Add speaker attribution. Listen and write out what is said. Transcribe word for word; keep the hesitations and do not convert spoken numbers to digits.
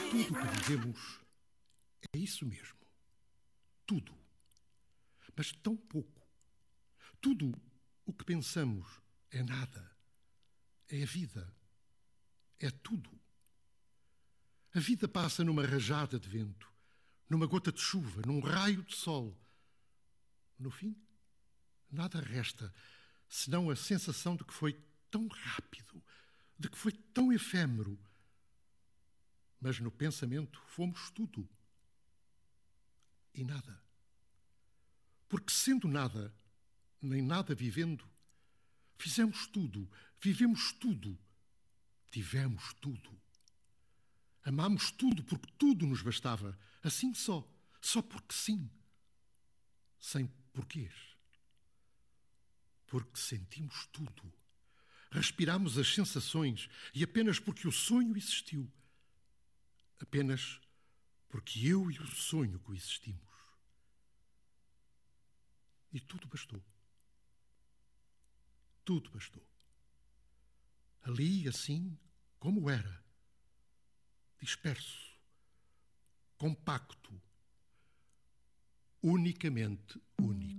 Speaker 1: Tudo o que vivemos é isso mesmo. Tudo. Mas tão pouco. Tudo o que pensamos é nada. É a vida. É tudo. A vida passa numa rajada de vento, numa gota de chuva, num raio de sol. No fim, nada resta senão a sensação de que foi tão rápido, de que foi tão efêmero. Mas no pensamento fomos tudo e nada. Porque sendo nada, nem nada vivendo, fizemos tudo, vivemos tudo, tivemos tudo. Amámos tudo porque tudo nos bastava, assim só, só porque sim, sem porquês. Porque sentimos tudo, respiramos as sensações e apenas porque o sonho existiu, apenas porque eu e o sonho coexistimos. E tudo bastou. Tudo bastou. Ali, assim, como era, disperso, compacto, unicamente único.